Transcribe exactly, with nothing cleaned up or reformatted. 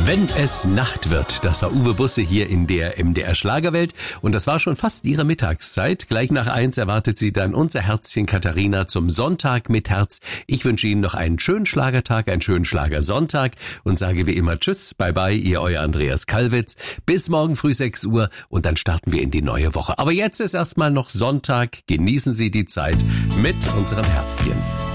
Wenn es Nacht wird, das war Uwe Busse hier in der M D R Schlagerwelt und das war schon fast ihre Mittagszeit. Gleich nach eins erwartet sie dann unser Herzchen Katharina zum Sonntag mit Herz. Ich wünsche Ihnen noch einen schönen Schlagertag, einen schönen Schlagersonntag und sage wie immer Tschüss, bye bye, ihr euer Andreas Kallwitz. Bis morgen früh sechs Uhr und dann starten wir in die neue Woche. Aber jetzt ist erstmal noch Sonntag. Genießen Sie die Zeit mit unserem Herzchen.